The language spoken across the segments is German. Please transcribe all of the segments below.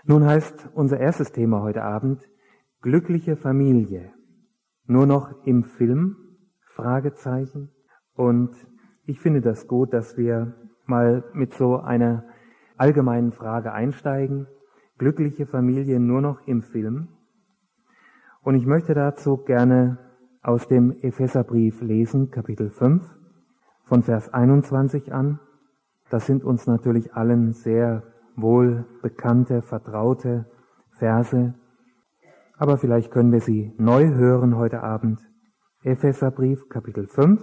Nun heißt unser erstes Thema heute Abend glückliche Familie. Nur noch im Film? Fragezeichen. Und ich finde das gut, dass wir mal mit so einer allgemeinen Frage einsteigen. Glückliche Familie nur noch im Film? Und ich möchte dazu gerne aus dem Epheserbrief lesen, Kapitel 5, von Vers 21 an. Das sind uns natürlich allen sehr wohl bekannte, vertraute Verse. Aber vielleicht können wir sie neu hören heute Abend. Epheserbrief, Kapitel 5,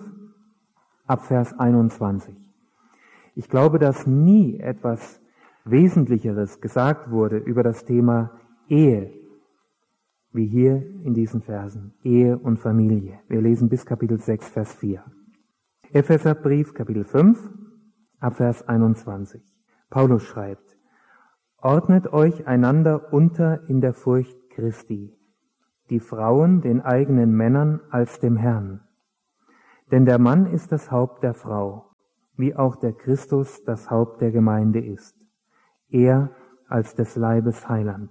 ab Vers 21. Ich glaube, dass nie etwas Wesentlicheres gesagt wurde über das Thema Ehe, wie hier in diesen Versen, Ehe und Familie. Wir lesen bis Kapitel 6, Vers 4. Epheserbrief, Kapitel 5, ab Vers 21. Paulus schreibt: Ordnet euch einander unter in der Furcht Christi, die Frauen den eigenen Männern als dem Herrn. Denn der Mann ist das Haupt der Frau, wie auch der Christus das Haupt der Gemeinde ist, er als des Leibes Heiland.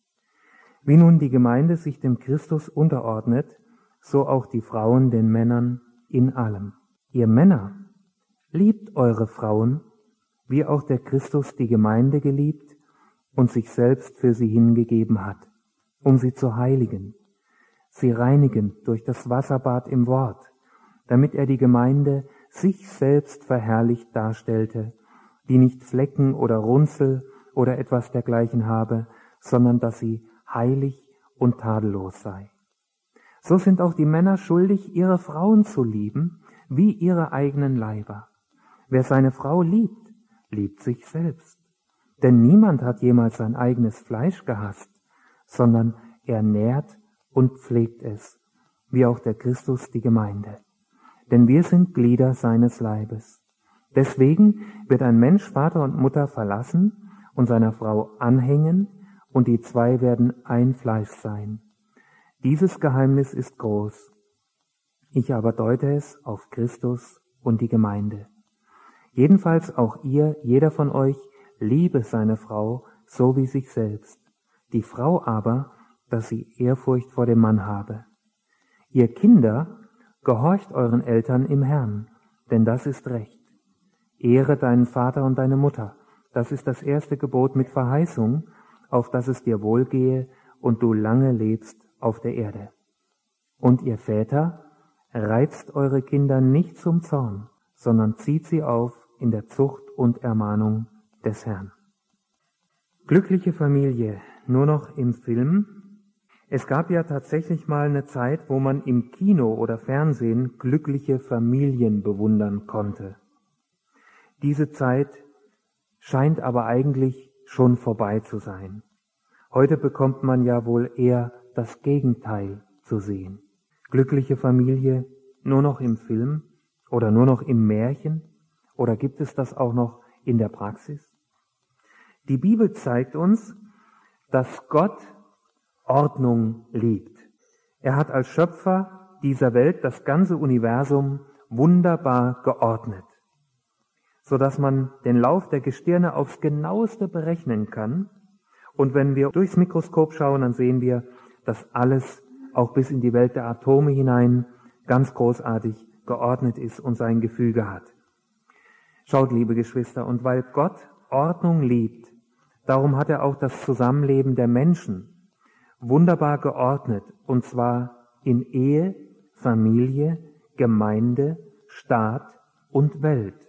Wie nun die Gemeinde sich dem Christus unterordnet, so auch die Frauen den Männern in allem. Ihr Männer, liebt eure Frauen, wie auch der Christus die Gemeinde geliebt und sich selbst für sie hingegeben hat, um sie zu heiligen, sie reinigen durch das Wasserbad im Wort, damit er die Gemeinde sich selbst verherrlicht darstellte, die nicht Flecken oder Runzel oder etwas dergleichen habe, sondern dass sie heilig und tadellos sei. So sind auch die Männer schuldig, ihre Frauen zu lieben, wie ihre eigenen Leiber. Wer seine Frau liebt, liebt sich selbst. Denn niemand hat jemals sein eigenes Fleisch gehasst, sondern er nährt und pflegt es, wie auch der Christus die Gemeinde. Denn wir sind Glieder seines Leibes. Deswegen wird ein Mensch Vater und Mutter verlassen und seiner Frau anhängen, und die zwei werden ein Fleisch sein. Dieses Geheimnis ist groß. Ich aber deute es auf Christus und die Gemeinde. Jedenfalls auch ihr, jeder von euch, liebe seine Frau, so wie sich selbst. Die Frau aber, dass sie Ehrfurcht vor dem Mann habe. Ihr Kinder, gehorcht euren Eltern im Herrn, denn das ist Recht. Ehre deinen Vater und deine Mutter, das ist das erste Gebot mit Verheißung, auf dass es dir wohlgehe und du lange lebst auf der Erde. Und ihr Väter, reizt eure Kinder nicht zum Zorn, sondern zieht sie auf in der Zucht und Ermahnung des Herrn. Glückliche Familie, nur noch im Film. Es gab ja tatsächlich mal eine Zeit, wo man im Kino oder Fernsehen glückliche Familien bewundern konnte. Diese Zeit scheint aber eigentlich schon vorbei zu sein. Heute bekommt man ja wohl eher das Gegenteil zu sehen. Glückliche Familie nur noch im Film oder nur noch im Märchen? Oder gibt es das auch noch in der Praxis? Die Bibel zeigt uns, dass Gott Ordnung liebt. Er hat als Schöpfer dieser Welt das ganze Universum wunderbar geordnet, sodass man den Lauf der Gestirne aufs Genaueste berechnen kann. Und wenn wir durchs Mikroskop schauen, dann sehen wir, dass alles auch bis in die Welt der Atome hinein ganz großartig geordnet ist und sein Gefüge hat. Schaut, liebe Geschwister, und weil Gott Ordnung liebt, darum hat er auch das Zusammenleben der Menschen wunderbar geordnet, und zwar in Ehe, Familie, Gemeinde, Staat und Welt.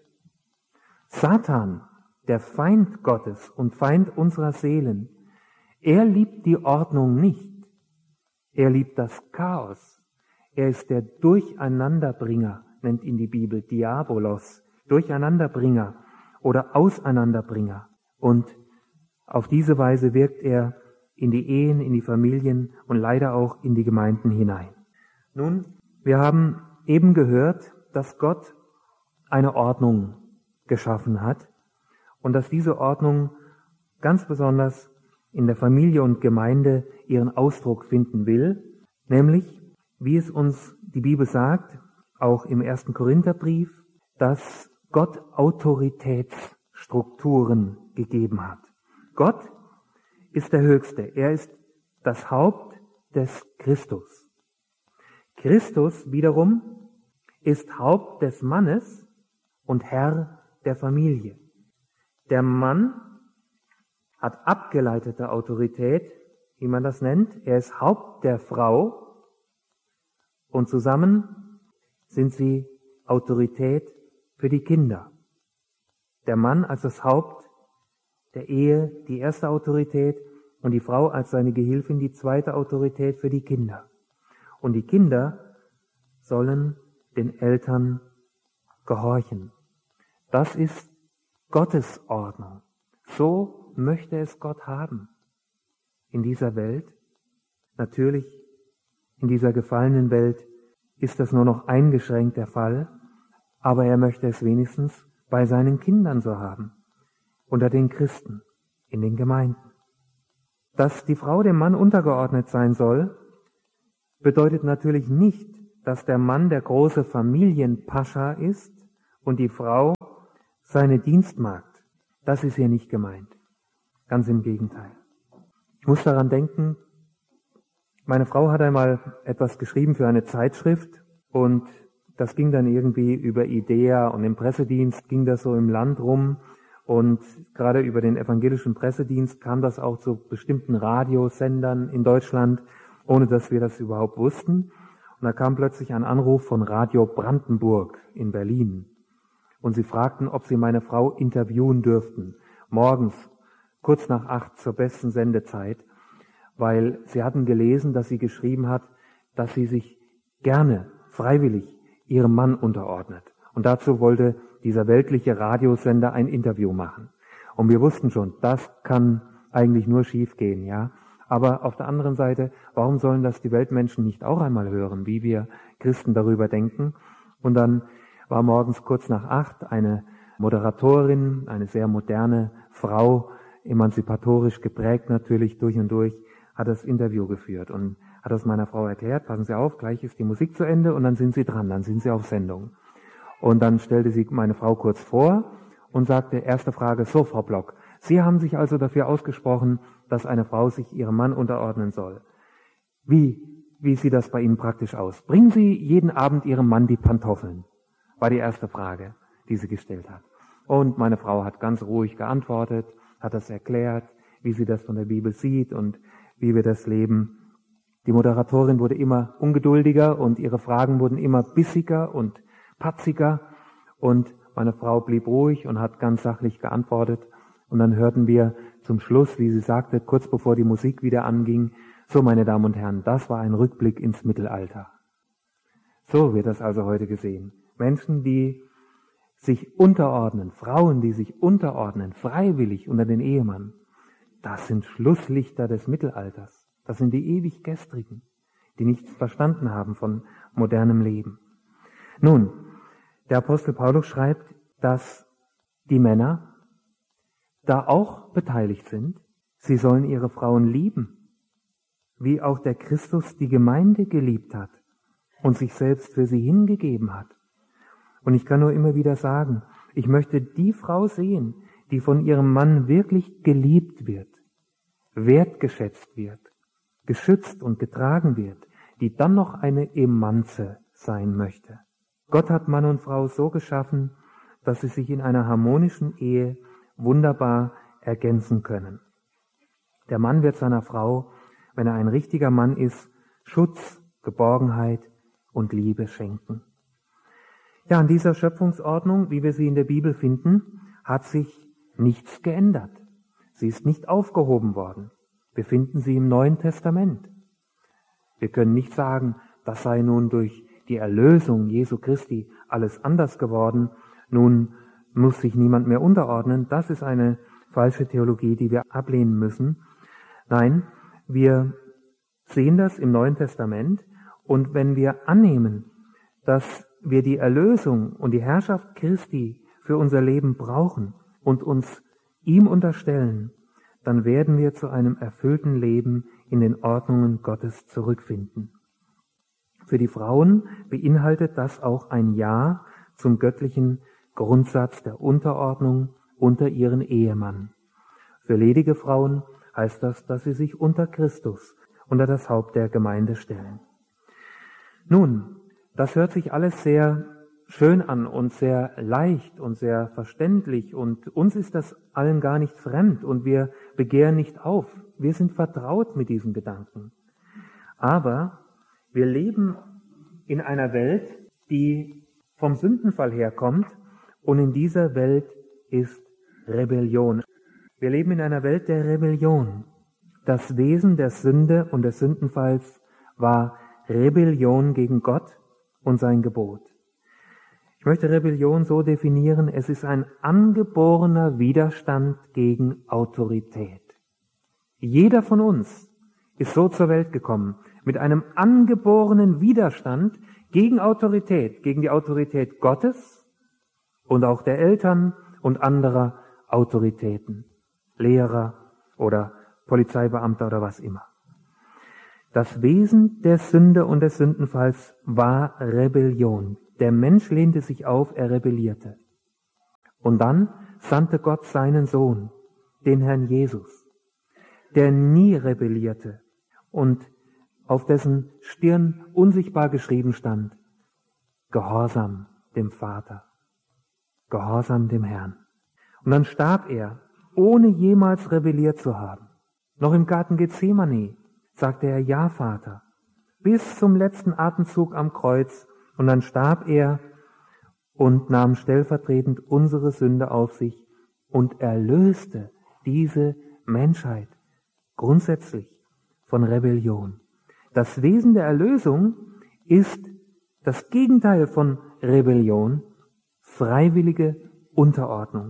Satan, der Feind Gottes und Feind unserer Seelen, er liebt die Ordnung nicht. Er liebt das Chaos. Er ist der Durcheinanderbringer, nennt ihn die Bibel, Diabolos, Durcheinanderbringer oder Auseinanderbringer. Und auf diese Weise wirkt er in die Ehen, in die Familien und leider auch in die Gemeinden hinein. Nun, wir haben eben gehört, dass Gott eine Ordnung geschaffen hat und dass diese Ordnung ganz besonders in der Familie und Gemeinde ihren Ausdruck finden will, nämlich, wie es uns die Bibel sagt, auch im 1. Korintherbrief, dass Gott Autoritätsstrukturen gegeben hat. Gott ist der Höchste. Er ist das Haupt des Christus. Christus wiederum ist Haupt des Mannes und Herr der Familie. Der Mann hat abgeleitete Autorität, wie man das nennt. Er ist Haupt der Frau und zusammen sind sie Autorität für die Kinder. Der Mann als das Haupt der Ehe, die erste Autorität, und die Frau als seine Gehilfin die zweite Autorität für die Kinder. Und die Kinder sollen den Eltern gehorchen. Das ist Gottes Ordnung. So möchte es Gott haben in dieser Welt. Natürlich, in dieser gefallenen Welt ist das nur noch eingeschränkt der Fall, aber er möchte es wenigstens bei seinen Kindern so haben, unter den Christen, in den Gemeinden. Dass die Frau dem Mann untergeordnet sein soll, bedeutet natürlich nicht, dass der Mann der große Familienpascha ist und die Frau seine Dienstmagd. Das ist hier nicht gemeint. Ganz im Gegenteil. Ich muss daran denken, meine Frau hat einmal etwas geschrieben für eine Zeitschrift und das ging dann irgendwie über IDEA und im Pressedienst ging das so im Land rum und gerade über den evangelischen Pressedienst kam das auch zu bestimmten Radiosendern in Deutschland, ohne dass wir das überhaupt wussten. Und da kam plötzlich ein Anruf von Radio Brandenburg in Berlin und sie fragten, ob sie meine Frau interviewen dürften, morgens kurz nach 8 zur besten Sendezeit, weil sie hatten gelesen, dass sie geschrieben hat, dass sie sich gerne, freiwillig ihrem Mann unterordnet. Und dazu wollte dieser weltliche Radiosender ein Interview machen. Und wir wussten schon, das kann eigentlich nur schief gehen, ja. Aber auf der anderen Seite, warum sollen das die Weltmenschen nicht auch einmal hören, wie wir Christen darüber denken? Und dann war morgens kurz nach 8 eine Moderatorin, eine sehr moderne Frau, emanzipatorisch geprägt natürlich durch und durch, hat das Interview geführt und hat das meiner Frau erklärt, passen Sie auf, gleich ist die Musik zu Ende und dann sind Sie dran, dann sind Sie auf Sendung. Und dann stellte sie meine Frau kurz vor und sagte, erste Frage, so Frau Block, Sie haben sich also dafür ausgesprochen, dass eine Frau sich ihrem Mann unterordnen soll. Wie sieht das bei Ihnen praktisch aus? Bringen Sie jeden Abend Ihrem Mann die Pantoffeln? War die erste Frage, die sie gestellt hat. Und meine Frau hat ganz ruhig geantwortet, hat das erklärt, wie sie das von der Bibel sieht und wie wir das leben. Die Moderatorin wurde immer ungeduldiger und ihre Fragen wurden immer bissiger und patziger und meine Frau blieb ruhig und hat ganz sachlich geantwortet. Und dann hörten wir zum Schluss, wie sie sagte, kurz bevor die Musik wieder anging, so meine Damen und Herren, das war ein Rückblick ins Mittelalter. So wird das also heute gesehen. Menschen, die sich unterordnen, Frauen, die sich unterordnen, freiwillig unter den Ehemann, das sind Schlusslichter des Mittelalters. Das sind die ewig Gestrigen, die nichts verstanden haben von modernem Leben. Nun, der Apostel Paulus schreibt, dass die Männer da auch beteiligt sind. Sie sollen ihre Frauen lieben, wie auch der Christus die Gemeinde geliebt hat und sich selbst für sie hingegeben hat. Und ich kann nur immer wieder sagen, ich möchte die Frau sehen, die von ihrem Mann wirklich geliebt wird, wertgeschätzt wird, geschützt und getragen wird, die dann noch eine Emanze sein möchte. Gott hat Mann und Frau so geschaffen, dass sie sich in einer harmonischen Ehe wunderbar ergänzen können. Der Mann wird seiner Frau, wenn er ein richtiger Mann ist, Schutz, Geborgenheit und Liebe schenken. Ja, an dieser Schöpfungsordnung, wie wir sie in der Bibel finden, hat sich nichts geändert. Sie ist nicht aufgehoben worden. Wir finden sie im Neuen Testament. Wir können nicht sagen, das sei nun durch die Erlösung Jesu Christi alles anders geworden. Nun muss sich niemand mehr unterordnen. Das ist eine falsche Theologie, die wir ablehnen müssen. Nein, wir sehen das im Neuen Testament. Und wenn wir annehmen, dass wir die Erlösung und die Herrschaft Christi für unser Leben brauchen und uns ihm unterstellen, dann werden wir zu einem erfüllten Leben in den Ordnungen Gottes zurückfinden. Für die Frauen beinhaltet das auch ein Ja zum göttlichen Grundsatz der Unterordnung unter ihren Ehemann. Für ledige Frauen heißt das, dass sie sich unter Christus, unter das Haupt der Gemeinde stellen. Nun, das hört sich alles sehr schön an und sehr leicht und sehr verständlich und uns ist das allen gar nicht fremd und wir begehren nicht auf. Wir sind vertraut mit diesen Gedanken. Aber wir leben in einer Welt, die vom Sündenfall herkommt und in dieser Welt ist Rebellion. Wir leben in einer Welt der Rebellion. Das Wesen der Sünde und des Sündenfalls war Rebellion gegen Gott und sein Gebot. Ich möchte Rebellion so definieren, es ist ein angeborener Widerstand gegen Autorität. Jeder von uns ist so zur Welt gekommen, mit einem angeborenen Widerstand gegen Autorität, gegen die Autorität Gottes und auch der Eltern und anderer Autoritäten, Lehrer oder Polizeibeamter oder was immer. Das Wesen der Sünde und des Sündenfalls war Rebellion. Der Mensch lehnte sich auf, er rebellierte. Und dann sandte Gott seinen Sohn, den Herrn Jesus, der nie rebellierte und auf dessen Stirn unsichtbar geschrieben stand, Gehorsam dem Vater, Gehorsam dem Herrn. Und dann starb er, ohne jemals rebelliert zu haben. Noch im Garten Gethsemane sagte er, ja, Vater, bis zum letzten Atemzug am Kreuz. Und dann starb er und nahm stellvertretend unsere Sünde auf sich und erlöste diese Menschheit grundsätzlich von Rebellion. Das Wesen der Erlösung ist das Gegenteil von Rebellion, freiwillige Unterordnung.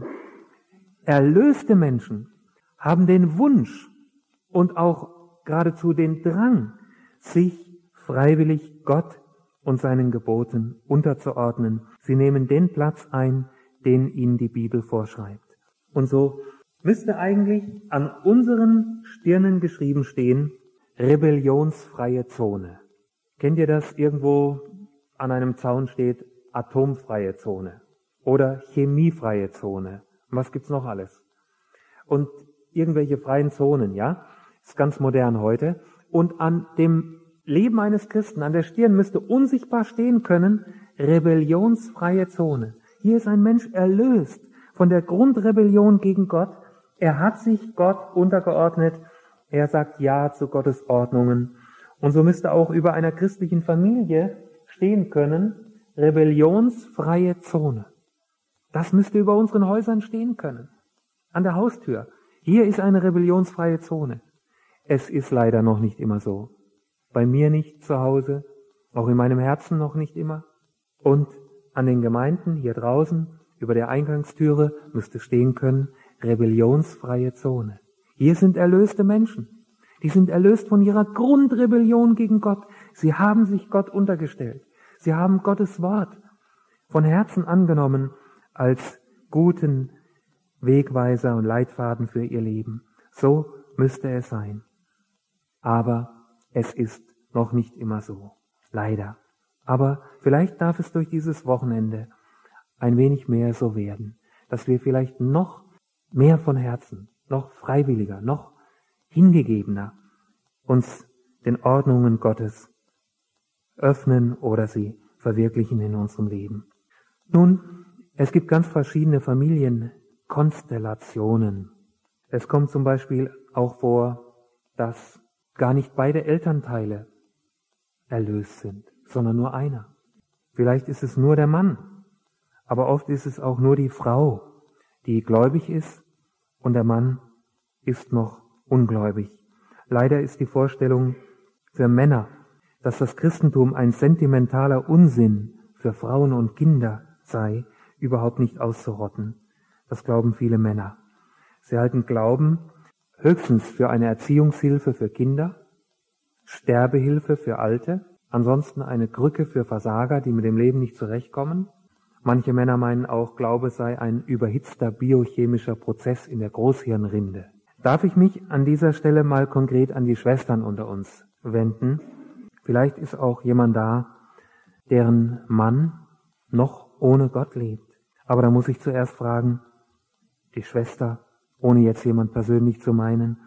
Erlöste Menschen haben den Wunsch und auch geradezu den Drang, sich freiwillig Gott und seinen Geboten unterzuordnen. Sie nehmen den Platz ein, den ihnen die Bibel vorschreibt. Und so müsste eigentlich an unseren Stirnen geschrieben stehen, rebellionsfreie Zone. Kennt ihr das? Irgendwo an einem Zaun steht atomfreie Zone oder chemiefreie Zone. Und was gibt's noch alles? Und irgendwelche freien Zonen, ja? Ist ganz modern heute. Und an dem Leben eines Christen, an der Stirn müsste unsichtbar stehen können, rebellionsfreie Zone. Hier ist ein Mensch erlöst von der Grundrebellion gegen Gott. Er hat sich Gott untergeordnet. Er sagt Ja zu Gottes Ordnungen. Und so müsste auch über einer christlichen Familie stehen können, rebellionsfreie Zone. Das müsste über unseren Häusern stehen können. An der Haustür. Hier ist eine rebellionsfreie Zone. Es ist leider noch nicht immer so. Bei mir nicht zu Hause, auch in meinem Herzen noch nicht immer. Und an den Gemeinden hier draußen, über der Eingangstüre, müsste stehen können, rebellionsfreie Zone. Hier sind erlöste Menschen. Die sind erlöst von ihrer Grundrebellion gegen Gott. Sie haben sich Gott untergestellt. Sie haben Gottes Wort von Herzen angenommen als guten Wegweiser und Leitfaden für ihr Leben. So müsste es sein. Aber es ist noch nicht immer so. Leider. Aber vielleicht darf es durch dieses Wochenende ein wenig mehr so werden, dass wir vielleicht noch mehr von Herzen, noch freiwilliger, noch hingegebener uns den Ordnungen Gottes öffnen oder sie verwirklichen in unserem Leben. Nun, es gibt ganz verschiedene Familienkonstellationen. Es kommt zum Beispiel auch vor, dass gar nicht beide Elternteile erlöst sind, sondern nur einer. Vielleicht ist es nur der Mann, aber oft ist es auch nur die Frau, die gläubig ist und der Mann ist noch ungläubig. Leider ist die Vorstellung für Männer, dass das Christentum ein sentimentaler Unsinn für Frauen und Kinder sei, überhaupt nicht auszurotten. Das glauben viele Männer. Sie halten Glauben höchstens für eine Erziehungshilfe für Kinder, Sterbehilfe für Alte, ansonsten eine Krücke für Versager, die mit dem Leben nicht zurechtkommen. Manche Männer meinen auch, Glaube sei ein überhitzter biochemischer Prozess in der Großhirnrinde. Darf ich mich an dieser Stelle mal konkret an die Schwestern unter uns wenden? Vielleicht ist auch jemand da, deren Mann noch ohne Gott lebt. Aber da muss ich zuerst fragen, die Schwester, ohne jetzt jemand persönlich zu meinen,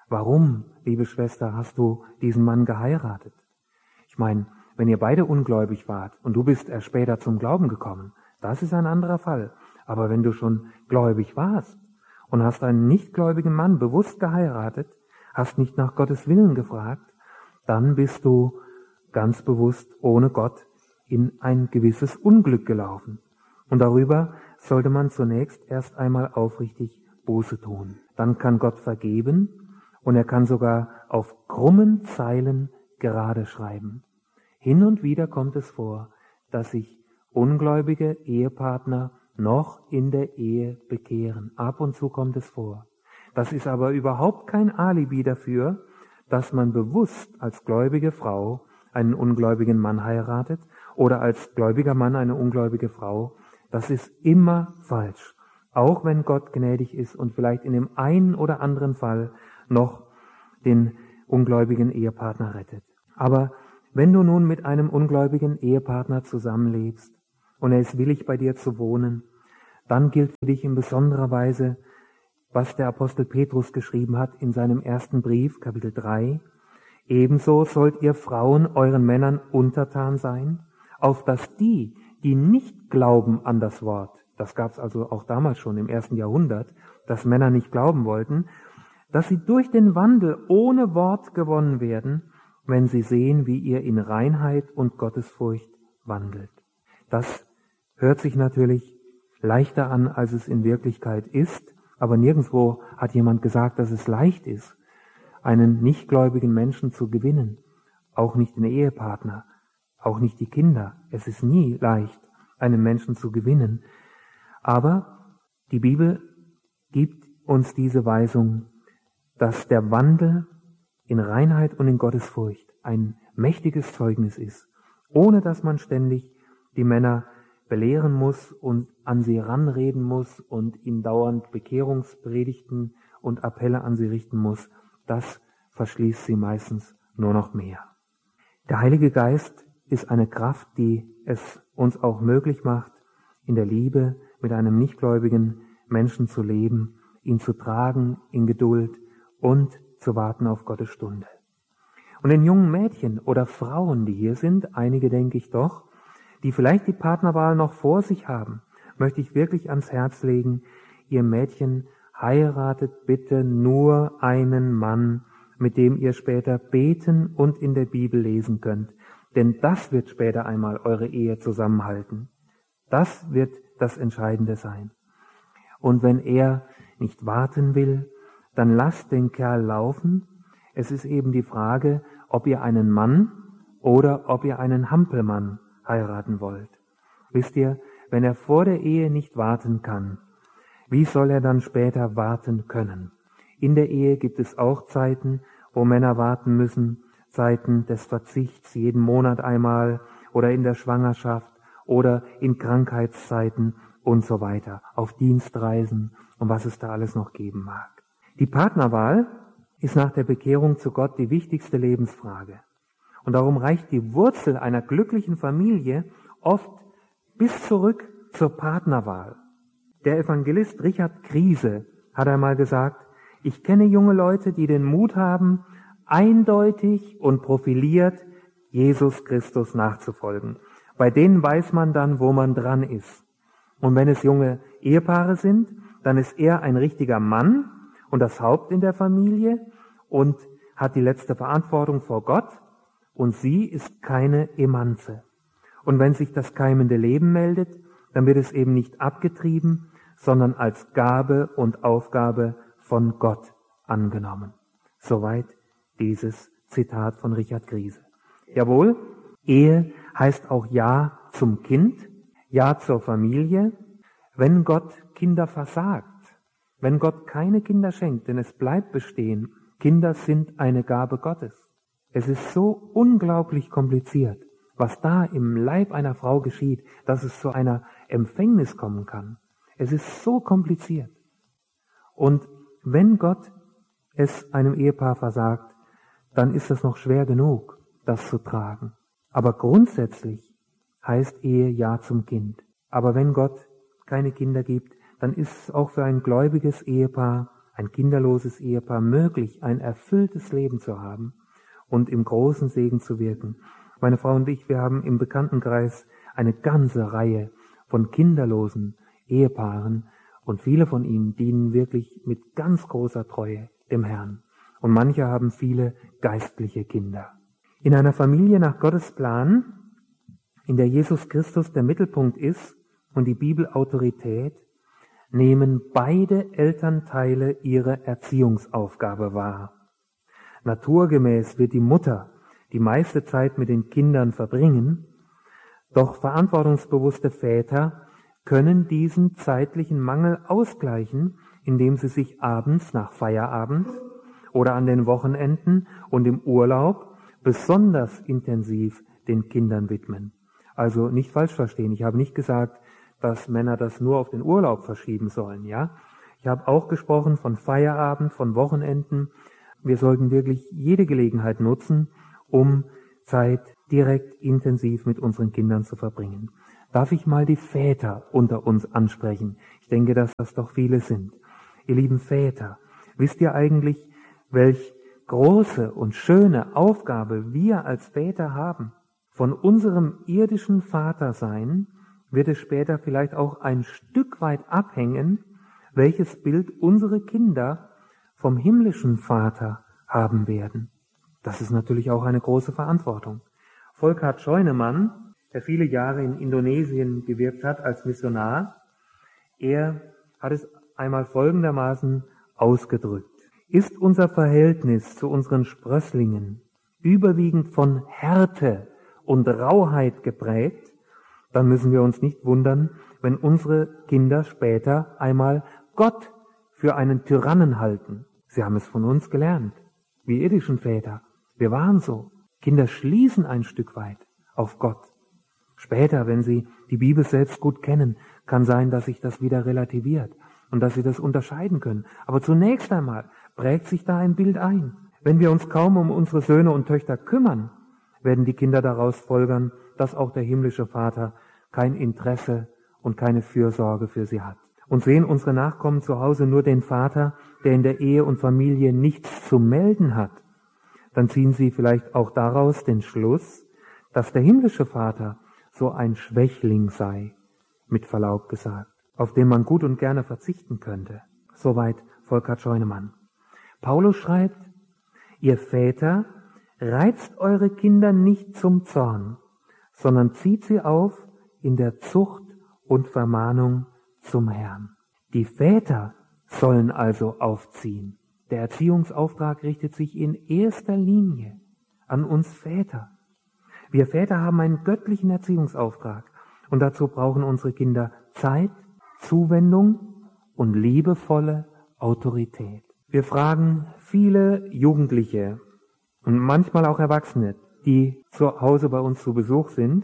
Warum, liebe Schwester, hast du diesen Mann geheiratet? Ich meine, wenn ihr beide ungläubig wart und du bist erst später zum Glauben gekommen, das ist ein anderer Fall. Aber wenn du schon gläubig warst und hast einen nichtgläubigen Mann bewusst geheiratet, hast nicht nach Gottes Willen gefragt, dann bist du ganz bewusst ohne Gott in ein gewisses Unglück gelaufen. Und darüber sollte man zunächst erst einmal aufrichtig Buße tun. Dann kann Gott vergeben und er kann sogar auf krummen Zeilen gerade schreiben. Hin und wieder kommt es vor, dass sich ungläubige Ehepartner noch in der Ehe bekehren. Ab und zu kommt es vor. Das ist aber überhaupt kein Alibi dafür, dass man bewusst als gläubige Frau einen ungläubigen Mann heiratet oder als gläubiger Mann eine ungläubige Frau. Das ist immer falsch. Auch wenn Gott gnädig ist und vielleicht in dem einen oder anderen Fall noch den ungläubigen Ehepartner rettet. Aber wenn du nun mit einem ungläubigen Ehepartner zusammenlebst und er ist willig, bei dir zu wohnen, dann gilt für dich in besonderer Weise, was der Apostel Petrus geschrieben hat in seinem ersten Brief, Kapitel 3. Ebenso sollt ihr Frauen euren Männern untertan sein, auf dass die, die nicht glauben an das Wort, das gab es also auch damals schon im 1. Jahrhundert, dass Männer nicht glauben wollten, dass sie durch den Wandel ohne Wort gewonnen werden, wenn sie sehen, wie ihr in Reinheit und Gottesfurcht wandelt. Das hört sich natürlich leichter an, als es in Wirklichkeit ist, aber nirgendwo hat jemand gesagt, dass es leicht ist, einen nichtgläubigen Menschen zu gewinnen, auch nicht den Ehepartner, auch nicht die Kinder. Es ist nie leicht, einen Menschen zu gewinnen. Aber die Bibel gibt uns diese Weisung, dass der Wandel in Reinheit und in Gottesfurcht ein mächtiges Zeugnis ist, ohne dass man ständig die Männer belehren muss und an sie ranreden muss und ihnen dauernd Bekehrungspredigten und Appelle an sie richten muss. Das verschließt sie meistens nur noch mehr. Der Heilige Geist ist eine Kraft, die es uns auch möglich macht, in der Liebe mit einem nichtgläubigen Menschen zu leben, ihn zu tragen in Geduld und zu warten auf Gottes Stunde. Und den jungen Mädchen oder Frauen, die hier sind, einige denke ich doch, die vielleicht die Partnerwahl noch vor sich haben, möchte ich wirklich ans Herz legen, ihr Mädchen, heiratet bitte nur einen Mann, mit dem ihr später beten und in der Bibel lesen könnt. Denn das wird später einmal eure Ehe zusammenhalten. Das wird das Entscheidende sein. Und wenn er nicht warten will, dann lasst den Kerl laufen. Es ist eben die Frage, ob ihr einen Mann oder ob ihr einen Hampelmann heiraten wollt. Wisst ihr, wenn er vor der Ehe nicht warten kann, wie soll er dann später warten können? In der Ehe gibt es auch Zeiten, wo Männer warten müssen, Zeiten des Verzichts, jeden Monat einmal oder in der Schwangerschaft oder in Krankheitszeiten und so weiter, auf Dienstreisen und was es da alles noch geben mag. Die Partnerwahl ist nach der Bekehrung zu Gott die wichtigste Lebensfrage. Und darum reicht die Wurzel einer glücklichen Familie oft bis zurück zur Partnerwahl. Der Evangelist Richard Kriese hat einmal gesagt, ich kenne junge Leute, die den Mut haben, eindeutig und profiliert Jesus Christus nachzufolgen. Bei denen weiß man dann, wo man dran ist. Und wenn es junge Ehepaare sind, dann ist er ein richtiger Mann und das Haupt in der Familie und hat die letzte Verantwortung vor Gott und sie ist keine Emanze. Und wenn sich das keimende Leben meldet, dann wird es eben nicht abgetrieben, sondern als Gabe und Aufgabe von Gott angenommen. Soweit dieses Zitat von Richard Kriese. Jawohl, Ehe heißt auch Ja zum Kind, Ja zur Familie. Wenn Gott Kinder versagt, wenn Gott keine Kinder schenkt, denn es bleibt bestehen, Kinder sind eine Gabe Gottes. Es ist so unglaublich kompliziert, was da im Leib einer Frau geschieht, dass es zu einer Empfängnis kommen kann. Es ist so kompliziert. Und wenn Gott es einem Ehepaar versagt, dann ist es noch schwer genug, das zu tragen. Aber grundsätzlich heißt Ehe Ja zum Kind. Aber wenn Gott keine Kinder gibt, dann ist es auch für ein gläubiges Ehepaar ein kinderloses Ehepaar möglich, ein erfülltes Leben zu haben und im großen Segen zu wirken. Meine Frau und ich, wir haben im Bekanntenkreis eine ganze Reihe von kinderlosen Ehepaaren und viele von ihnen dienen wirklich mit ganz großer Treue dem Herrn. Und manche haben viele geistliche Kinder. In einer Familie nach Gottes Plan, in der Jesus Christus der Mittelpunkt ist und die Bibel Autorität, nehmen beide Elternteile ihre Erziehungsaufgabe wahr. Naturgemäß wird die Mutter die meiste Zeit mit den Kindern verbringen, doch verantwortungsbewusste Väter können diesen zeitlichen Mangel ausgleichen, indem sie sich abends nach Feierabend oder an den Wochenenden und im Urlaub besonders intensiv den Kindern widmen. Also nicht falsch verstehen, ich habe nicht gesagt, dass Männer das nur auf den Urlaub verschieben sollen, ja. Ich habe auch gesprochen von Feierabend, von Wochenenden. Wir sollten wirklich jede Gelegenheit nutzen, um Zeit direkt intensiv mit unseren Kindern zu verbringen. Darf ich mal die Väter unter uns ansprechen? Ich denke, dass das doch viele sind. Ihr lieben Väter, wisst ihr eigentlich, welch große und schöne Aufgabe wir als Väter haben? Von unserem irdischen Vatersein wird es später vielleicht auch ein Stück weit abhängen, welches Bild unsere Kinder vom himmlischen Vater haben werden. Das ist natürlich auch eine große Verantwortung. Volkhard Scheunemann, der viele Jahre in Indonesien gewirkt hat als Missionar, er hat es einmal folgendermaßen ausgedrückt. Ist unser Verhältnis zu unseren Sprösslingen überwiegend von Härte und Rauheit geprägt, dann müssen wir uns nicht wundern, wenn unsere Kinder später einmal Gott für einen Tyrannen halten. Sie haben es von uns gelernt, wir irdischen Väter. Wir waren so. Kinder schließen ein Stück weit auf Gott. Später, wenn sie die Bibel selbst gut kennen, kann sein, dass sich das wieder relativiert und dass sie das unterscheiden können. Aber zunächst einmal prägt sich da ein Bild ein. Wenn wir uns kaum um unsere Söhne und Töchter kümmern, werden die Kinder daraus folgern, dass auch der himmlische Vater kein Interesse und keine Fürsorge für sie hat. Und sehen unsere Nachkommen zu Hause nur den Vater, der in der Ehe und Familie nichts zu melden hat, dann ziehen sie vielleicht auch daraus den Schluss, dass der himmlische Vater so ein Schwächling sei, mit Verlaub gesagt, auf den man gut und gerne verzichten könnte. Soweit Volkhard Scheunemann. Paulus schreibt, ihr Väter, reizt eure Kinder nicht zum Zorn, sondern zieht sie auf in der Zucht und Vermahnung zum Herrn. Die Väter sollen also aufziehen. Der Erziehungsauftrag richtet sich in erster Linie an uns Väter. Wir Väter haben einen göttlichen Erziehungsauftrag und dazu brauchen unsere Kinder Zeit, Zuwendung und liebevolle Autorität. Wir fragen viele Jugendliche und manchmal auch Erwachsene, die zu Hause bei uns zu Besuch sind,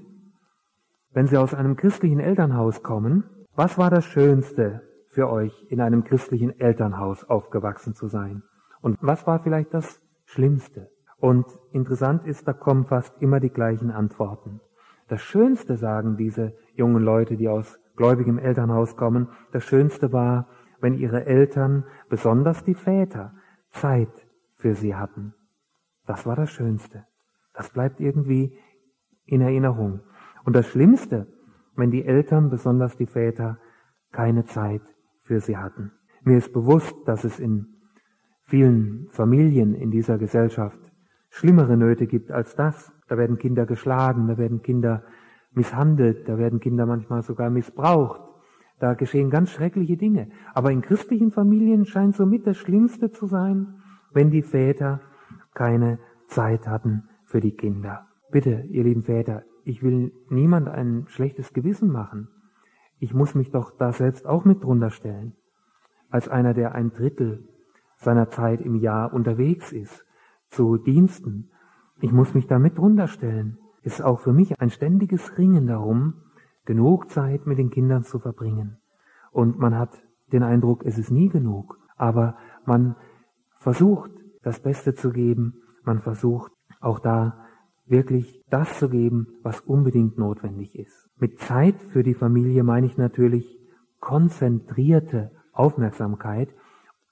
wenn sie aus einem christlichen Elternhaus kommen, was war das Schönste für euch, in einem christlichen Elternhaus aufgewachsen zu sein? Und was war vielleicht das Schlimmste? Und interessant ist, da kommen fast immer die gleichen Antworten. Das Schönste, sagen diese jungen Leute, die aus gläubigem Elternhaus kommen, das Schönste war, wenn ihre Eltern, besonders die Väter, Zeit für sie hatten. Das war das Schönste. Das bleibt irgendwie in Erinnerung. Und das Schlimmste, wenn die Eltern, besonders die Väter, keine Zeit für sie hatten. Mir ist bewusst, dass es in vielen Familien in dieser Gesellschaft schlimmere Nöte gibt als das. Da werden Kinder geschlagen, da werden Kinder misshandelt, da werden Kinder manchmal sogar missbraucht. Da geschehen ganz schreckliche Dinge. Aber in christlichen Familien scheint somit das Schlimmste zu sein, wenn die Väter keine Zeit hatten für die Kinder. Bitte, ihr lieben Väter, ich will niemand ein schlechtes Gewissen machen. Ich muss mich doch da selbst auch mit drunter stellen. Als einer, der 1/3 seiner Zeit im Jahr unterwegs ist, zu Diensten. Ich muss mich da mit drunter stellen. Ist auch für mich ein ständiges Ringen darum, genug Zeit mit den Kindern zu verbringen. Und man hat den Eindruck, es ist nie genug. Aber man versucht, das Beste zu geben. Man versucht auch da wirklich das zu geben, was unbedingt notwendig ist. Mit Zeit für die Familie meine ich natürlich konzentrierte Aufmerksamkeit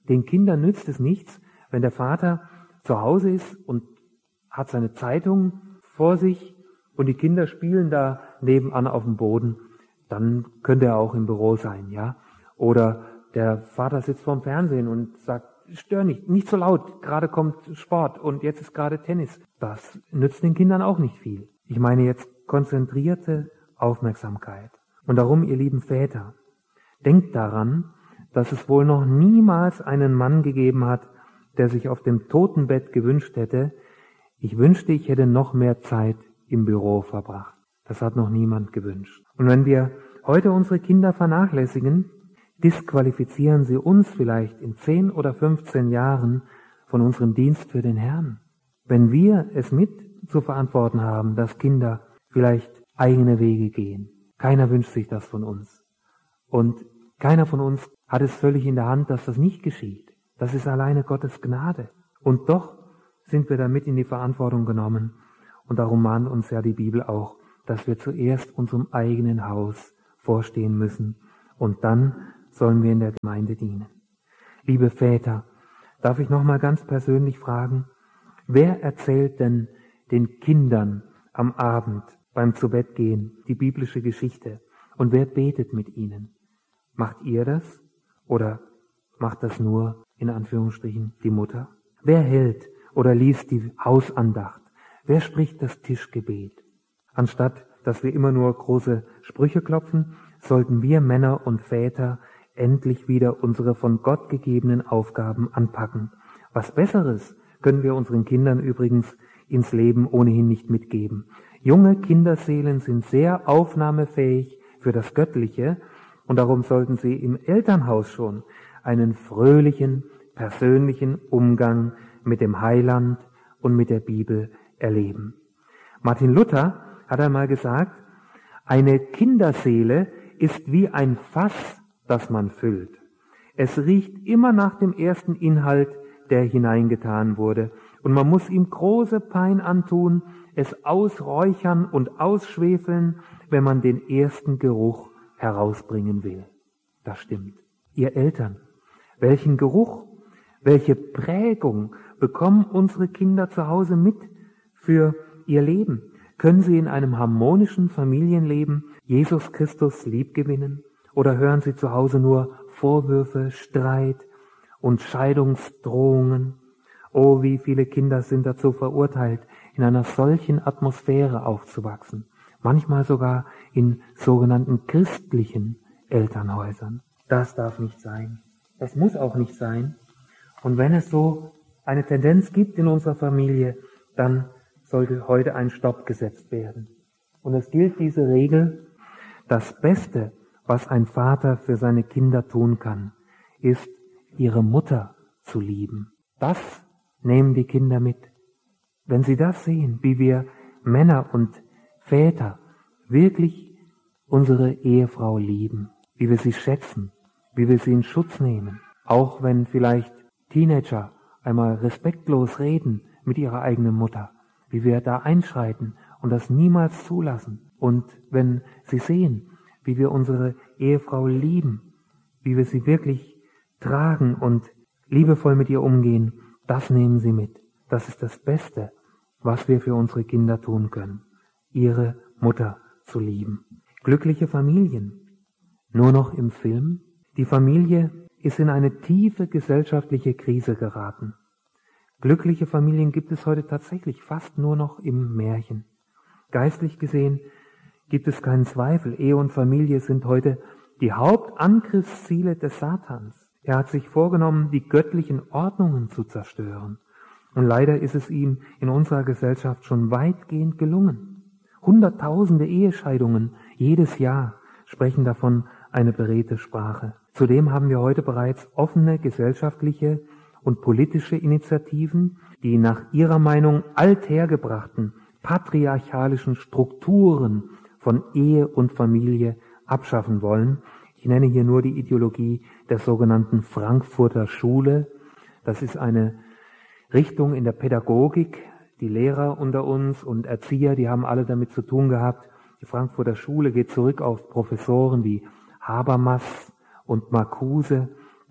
Den Kindern nützt es nichts, wenn der Vater zu Hause ist und hat seine Zeitung vor sich und die Kinder spielen da nebenan auf dem Boden. Dann könnte er auch im Büro sein, ja. Oder der Vater sitzt vorm Fernsehen und sagt, stör nicht so laut, gerade kommt Sport und jetzt ist gerade Tennis. Das nützt den Kindern auch nicht viel. Ich meine jetzt konzentrierte Aufmerksamkeit. Und darum, ihr lieben Väter, denkt daran, dass es wohl noch niemals einen Mann gegeben hat, der sich auf dem Totenbett gewünscht hätte, ich wünschte, ich hätte noch mehr Zeit im Büro verbracht. Das hat noch niemand gewünscht. Und wenn wir heute unsere Kinder vernachlässigen, disqualifizieren sie uns vielleicht in 10 oder 15 Jahren von unserem Dienst für den Herrn. Wenn wir es mit zu verantworten haben, dass Kinder vielleicht eigene Wege gehen. Keiner wünscht sich das von uns. Und keiner von uns hat es völlig in der Hand, dass das nicht geschieht. Das ist alleine Gottes Gnade. Und doch sind wir damit in die Verantwortung genommen. Und darum mahnt uns ja die Bibel auch, dass wir zuerst unserem eigenen Haus vorstehen müssen. Und dann sollen wir in der Gemeinde dienen. Liebe Väter, darf ich noch mal ganz persönlich fragen, wer erzählt denn den Kindern am Abend beim Zubettgehen die biblische Geschichte? Und wer betet mit ihnen? Macht ihr das? Oder macht das nur, in Anführungsstrichen, die Mutter? Wer hält oder liest die Hausandacht? Wer spricht das Tischgebet? Anstatt, dass wir immer nur große Sprüche klopfen, sollten wir Männer und Väter endlich wieder unsere von Gott gegebenen Aufgaben anpacken. Was Besseres können wir unseren Kindern übrigens ins Leben ohnehin nicht mitgeben. Junge Kinderseelen sind sehr aufnahmefähig für das Göttliche und darum sollten sie im Elternhaus schon einen fröhlichen, persönlichen Umgang mit dem Heiland und mit der Bibel erleben. Martin Luther hat einmal gesagt, eine Kinderseele ist wie ein Fass, das man füllt. Es riecht immer nach dem ersten Inhalt, der hineingetan wurde, und man muss ihm große Pein antun, es ausräuchern und ausschwefeln, wenn man den ersten Geruch herausbringen will. Das stimmt. Ihr Eltern, welchen Geruch, welche Prägung bekommen unsere Kinder zu Hause mit für ihr Leben? Können sie in einem harmonischen Familienleben Jesus Christus liebgewinnen? Oder hören sie zu Hause nur Vorwürfe, Streit und Scheidungsdrohungen? Oh, wie viele Kinder sind dazu verurteilt, in einer solchen Atmosphäre aufzuwachsen. Manchmal sogar in sogenannten christlichen Elternhäusern. Das darf nicht sein. Das muss auch nicht sein. Und wenn es so eine Tendenz gibt in unserer Familie, dann sollte heute ein Stopp gesetzt werden. Und es gilt diese Regel, das Beste, was ein Vater für seine Kinder tun kann, ist, ihre Mutter zu lieben. Das nehmen die Kinder mit. Wenn sie das sehen, wie wir Männer und Väter wirklich unsere Ehefrau lieben, wie wir sie schätzen, wie wir sie in Schutz nehmen, auch wenn vielleicht Teenager einmal respektlos reden mit ihrer eigenen Mutter, wie wir da einschreiten und das niemals zulassen. Und wenn sie sehen, wie wir unsere Ehefrau lieben, wie wir sie wirklich tragen und liebevoll mit ihr umgehen, das nehmen sie mit. Das ist das Beste, was wir für unsere Kinder tun können, ihre Mutter zu lieben. Glückliche Familien. Nur noch im Film? Die Familie ist in eine tiefe gesellschaftliche Krise geraten. Glückliche Familien gibt es heute tatsächlich fast nur noch im Märchen. Geistlich gesehen gibt es keinen Zweifel. Ehe und Familie sind heute die Hauptangriffsziele des Satans. Er hat sich vorgenommen, die göttlichen Ordnungen zu zerstören. Und leider ist es ihm in unserer Gesellschaft schon weitgehend gelungen. Hunderttausende Ehescheidungen jedes Jahr sprechen davon eine beredte Sprache. Zudem haben wir heute bereits offene gesellschaftliche und politische Initiativen, die nach ihrer Meinung althergebrachten patriarchalischen Strukturen von Ehe und Familie abschaffen wollen. Ich nenne hier nur die Ideologie der sogenannten Frankfurter Schule. Das ist eine Richtung in der Pädagogik. Die Lehrer unter uns und Erzieher, die haben alle damit zu tun gehabt. Die Frankfurter Schule geht zurück auf Professoren wie Habermas und Marcuse.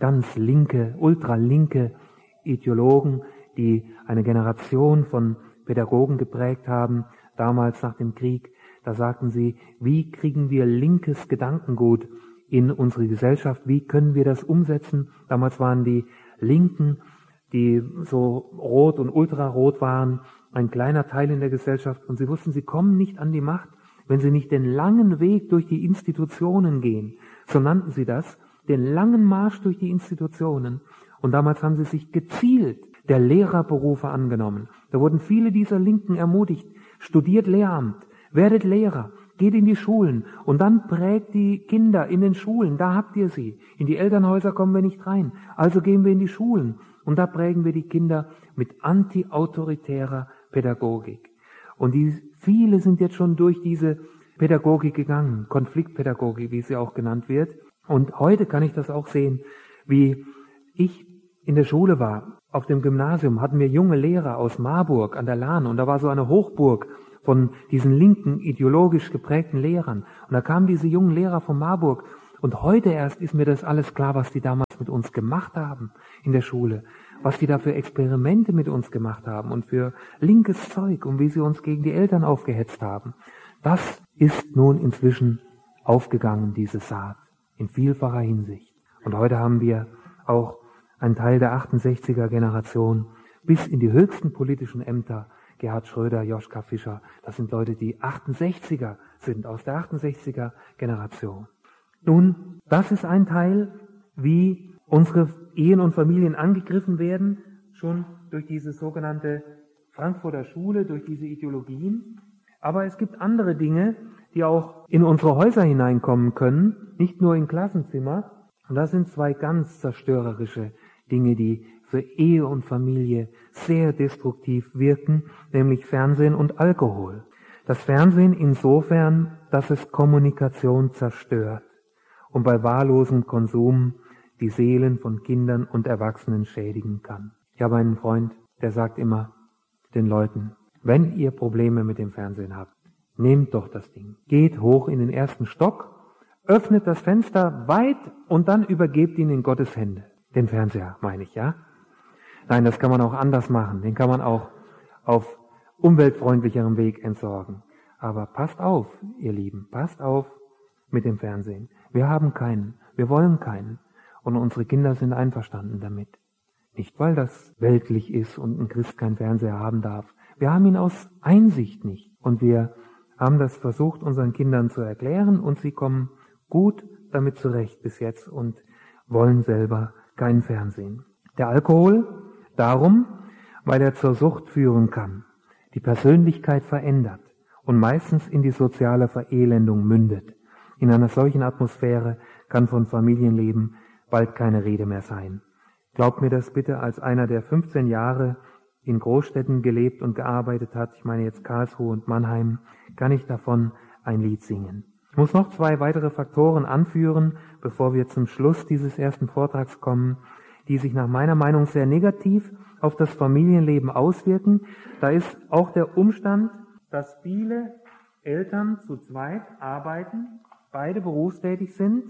ganz linke, ultralinke Ideologen, die eine Generation von Pädagogen geprägt haben, damals nach dem Krieg. Da sagten sie, wie kriegen wir linkes Gedankengut in unsere Gesellschaft, wie können wir das umsetzen? Damals waren die Linken, die so rot und ultrarot waren, ein kleiner Teil in der Gesellschaft, und sie wussten, sie kommen nicht an die Macht, wenn sie nicht den langen Weg durch die Institutionen gehen. So nannten sie das, den langen Marsch durch die Institutionen. Und damals haben sie sich gezielt der Lehrerberufe angenommen. Da wurden viele dieser Linken ermutigt, studiert Lehramt, werdet Lehrer, geht in die Schulen und dann prägt die Kinder in den Schulen, da habt ihr sie. In die Elternhäuser kommen wir nicht rein, also gehen wir in die Schulen und da prägen wir die Kinder mit anti-autoritärer Pädagogik. Und viele sind jetzt schon durch diese Pädagogik gegangen, Konfliktpädagogik, wie sie auch genannt wird. Und heute kann ich das auch sehen, wie ich in der Schule war. Auf dem Gymnasium hatten wir junge Lehrer aus Marburg an der Lahn und da war so eine Hochburg von diesen linken, ideologisch geprägten Lehrern. Und da kamen diese jungen Lehrer von Marburg. Und heute erst ist mir das alles klar, was die damals mit uns gemacht haben in der Schule. Was die da für Experimente mit uns gemacht haben und für linkes Zeug und wie sie uns gegen die Eltern aufgehetzt haben. Das ist nun inzwischen aufgegangen, diese Saat, in vielfacher Hinsicht. Und heute haben wir auch einen Teil der 68er Generation bis in die höchsten politischen Ämter, Gerhard Schröder, Joschka Fischer, das sind Leute, die 68er sind, aus der 68er Generation. Nun, das ist ein Teil, wie unsere Ehen und Familien angegriffen werden, schon durch diese sogenannte Frankfurter Schule, durch diese Ideologien. Aber es gibt andere Dinge, die auch in unsere Häuser hineinkommen können, nicht nur in Klassenzimmer. Und das sind zwei ganz zerstörerische Dinge, die für Ehe und Familie sehr destruktiv wirken, nämlich Fernsehen und Alkohol. Das Fernsehen insofern, dass es Kommunikation zerstört und bei wahllosem Konsum die Seelen von Kindern und Erwachsenen schädigen kann. Ich habe einen Freund, der sagt immer den Leuten, wenn ihr Probleme mit dem Fernsehen habt, nehmt doch das Ding, geht hoch in den ersten Stock, öffnet das Fenster weit und dann übergebt ihn in Gottes Hände. Den Fernseher, meine ich, ja? Nein, das kann man auch anders machen. Den kann man auch auf umweltfreundlicherem Weg entsorgen. Aber passt auf, ihr Lieben, passt auf mit dem Fernsehen. Wir haben keinen, wir wollen keinen. Und unsere Kinder sind einverstanden damit. Nicht, weil das weltlich ist und ein Christ keinen Fernseher haben darf. Wir haben ihn aus Einsicht nicht. Und wir haben das versucht, unseren Kindern zu erklären und sie kommen gut damit zurecht bis jetzt und wollen selber kein Fernsehen. Der Alkohol, darum, weil er zur Sucht führen kann, die Persönlichkeit verändert und meistens in die soziale Verelendung mündet. In einer solchen Atmosphäre kann von Familienleben bald keine Rede mehr sein. Glaubt mir das bitte als einer, der 15 Jahre in Großstädten gelebt und gearbeitet hat, ich meine jetzt Karlsruhe und Mannheim, kann ich davon ein Lied singen. Ich muss noch 2 weitere Faktoren anführen, bevor wir zum Schluss dieses ersten Vortrags kommen, die sich nach meiner Meinung sehr negativ auf das Familienleben auswirken. Da ist auch der Umstand, dass viele Eltern zu zweit arbeiten, beide berufstätig sind,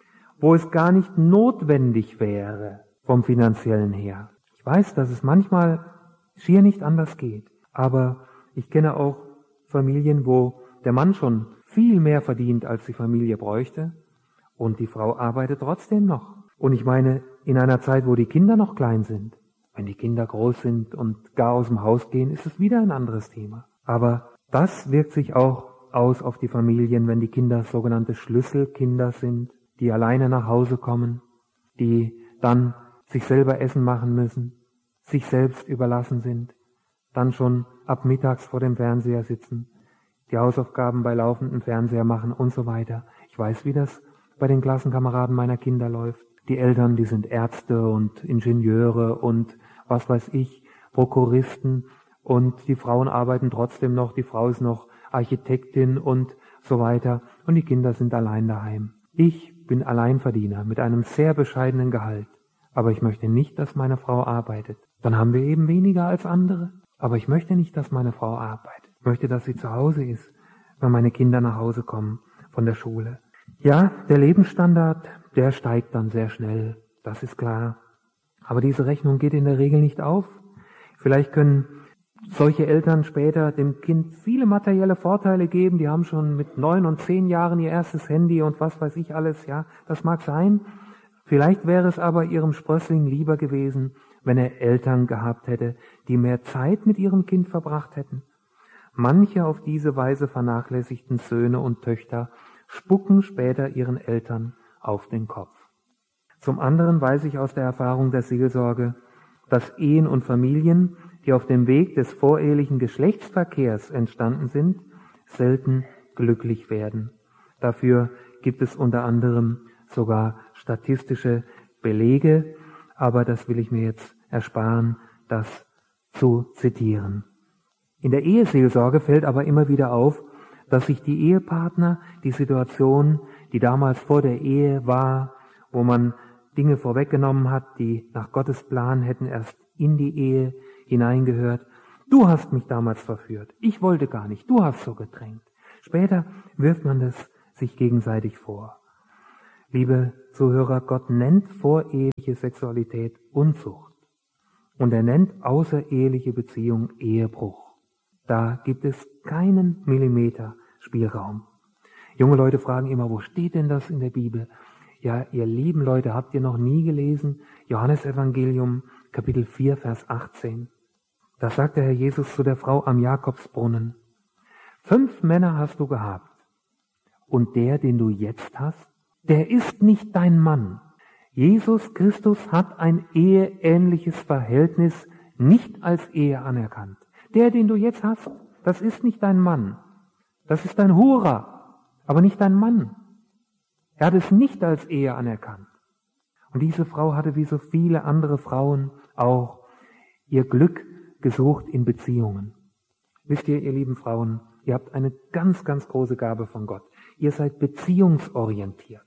wo es gar nicht notwendig wäre vom Finanziellen her. Ich weiß, dass es manchmal schier nicht anders geht, aber ich kenne auch Familien, wo der Mann schon viel mehr verdient, als die Familie bräuchte, und die Frau arbeitet trotzdem noch. Und ich meine, in einer Zeit, wo die Kinder noch klein sind, wenn die Kinder groß sind und gar aus dem Haus gehen, ist es wieder ein anderes Thema. Aber das wirkt sich auch aus auf die Familien, wenn die Kinder sogenannte Schlüsselkinder sind, die alleine nach Hause kommen, die dann sich selber Essen machen müssen, sich selbst überlassen sind, dann schon ab mittags vor dem Fernseher sitzen, die Hausaufgaben bei laufendem Fernseher machen und so weiter. Ich weiß, wie das bei den Klassenkameraden meiner Kinder läuft. Die Eltern, die sind Ärzte und Ingenieure und was weiß ich, Prokuristen, und die Frauen arbeiten trotzdem noch, die Frau ist noch Architektin und so weiter und die Kinder sind allein daheim. Ich bin Alleinverdiener mit einem sehr bescheidenen Gehalt, aber ich möchte nicht, dass meine Frau arbeitet. Dann haben wir eben weniger als andere, aber ich möchte nicht, dass meine Frau arbeitet. Ich möchte, dass sie zu Hause ist, wenn meine Kinder nach Hause kommen von der Schule. Ja, der Lebensstandard, der steigt dann sehr schnell das ist klar. Aber diese Rechnung geht in der Regel nicht auf. Vielleicht können solche Eltern später dem Kind viele materielle Vorteile geben. Die haben schon mit 9 und 10 Jahren ihr erstes Handy und was weiß ich alles. Ja, das mag sein. Vielleicht wäre es aber ihrem Sprössling lieber gewesen, wenn er Eltern gehabt hätte, die mehr Zeit mit ihrem Kind verbracht hätten. Manche auf diese Weise vernachlässigten Söhne und Töchter spucken später ihren Eltern auf den Kopf. Zum anderen weiß ich aus der Erfahrung der Seelsorge, dass Ehen und Familien, die auf dem Weg des vorehelichen Geschlechtsverkehrs entstanden sind, selten glücklich werden. Dafür gibt es unter anderem sogar statistische Belege, aber das will ich mir jetzt ersparen, das zu zitieren. In der Eheseelsorge fällt aber immer wieder auf, dass sich die Ehepartner die Situation, die damals vor der Ehe war, wo man Dinge vorweggenommen hat, die nach Gottes Plan hätten erst in die Ehe hineingehört. Du hast mich damals verführt. Ich wollte gar nicht. Du hast so gedrängt. Später wirft man das sich gegenseitig vor. Liebe Zuhörer, Gott nennt voreheliche Sexualität Unzucht. Und er nennt außereheliche Beziehung Ehebruch. Da gibt es keinen Millimeter Spielraum. Junge Leute fragen immer, wo steht denn das in der Bibel? Ja, ihr lieben Leute, habt ihr noch nie gelesen? Johannesevangelium, Kapitel 4, Vers 18. Da sagt der Herr Jesus zu der Frau am Jakobsbrunnen: 5 Männer hast du gehabt, und der, den du jetzt hast, der ist nicht dein Mann. Jesus Christus hat ein eheähnliches Verhältnis nicht als Ehe anerkannt. Der, den du jetzt hast, das ist nicht dein Mann. Das ist dein Hurer, aber nicht dein Mann. Er hat es nicht als Ehe anerkannt. Und diese Frau hatte wie so viele andere Frauen auch ihr Glück gesucht in Beziehungen. Wisst ihr, ihr lieben Frauen, ihr habt eine ganz, ganz große Gabe von Gott. Ihr seid beziehungsorientiert.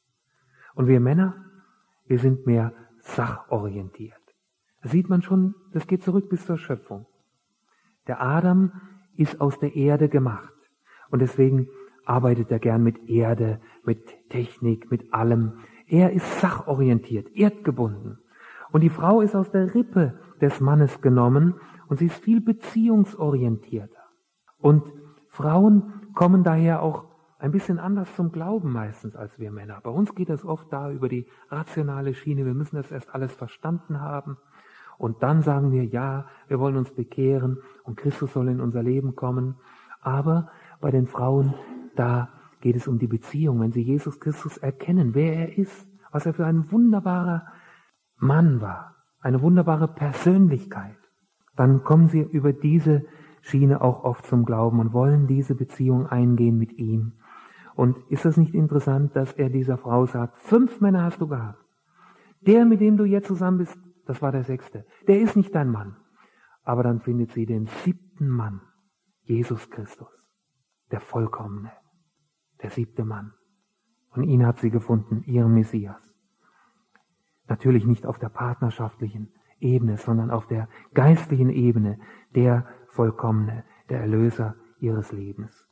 Und wir Männer, wir sind mehr sachorientiert. Da sieht man schon, das geht zurück bis zur Schöpfung. Der Adam ist aus der Erde gemacht. Und deswegen arbeitet er gern mit Erde, mit Technik, mit allem. Er ist sachorientiert, erdgebunden. Und die Frau ist aus der Rippe des Mannes genommen und sie ist viel beziehungsorientierter. Und Frauen kommen daher auch ein bisschen anders zum Glauben meistens als wir Männer. Bei uns geht es oft da über die rationale Schiene. Wir müssen das erst alles verstanden haben. Und dann sagen wir, ja, wir wollen uns bekehren und Christus soll in unser Leben kommen. Aber bei den Frauen, da geht es um die Beziehung. Wenn sie Jesus Christus erkennen, wer er ist, was er für ein wunderbarer Mann war, eine wunderbare Persönlichkeit, dann kommen sie über diese Schiene auch oft zum Glauben und wollen diese Beziehung eingehen mit ihm. Und ist das nicht interessant, dass er dieser Frau sagt, 5 Männer hast du gehabt. Der, mit dem du jetzt zusammen bist, das war der 6. Der ist nicht dein Mann. Aber dann findet sie den 7. Mann, Jesus Christus, der Vollkommene, der 7. Mann. Und ihn hat sie gefunden, ihren Messias. Natürlich nicht auf der partnerschaftlichen Ebene, sondern auf der geistlichen Ebene, der Vollkommene, der Erlöser ihres Lebens.